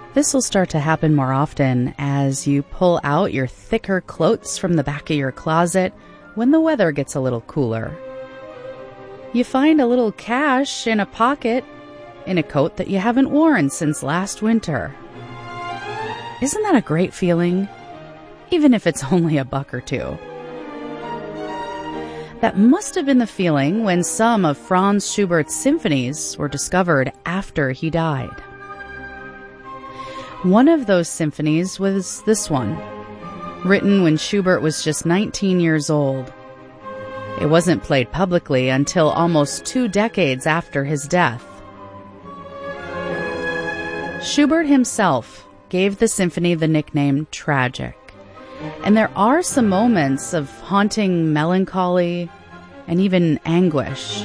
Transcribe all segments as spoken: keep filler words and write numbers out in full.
This will start to happen more often as you pull out your thicker cloaks from the back of your closet when the weather gets a little cooler. You find a little cash in a pocket in a coat that you haven't worn since last winter. Isn't that a great feeling? Even if it's only a buck or two. That must have been the feeling when some of Franz Schubert's symphonies were discovered after he died. One of those symphonies was this one, written when Schubert was just nineteen years old. It wasn't played publicly until almost two decades after his death. Schubert himself gave the symphony the nickname Tragic, and there are some moments of haunting melancholy and even anguish.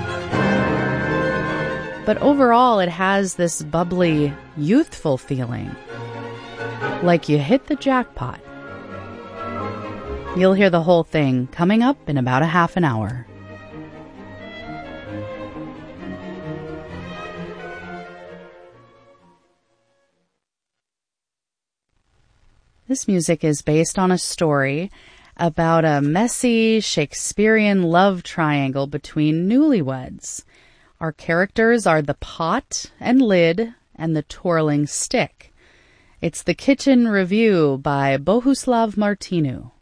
But overall, it has this bubbly, youthful feeling, like you hit the jackpot. You'll hear the whole thing coming up in about a half an hour. This music is based on a story about a messy Shakespearean love triangle between newlyweds. Our characters are the pot and lid and the twirling stick. It's the Kitchen Review by Bohuslav Martinu.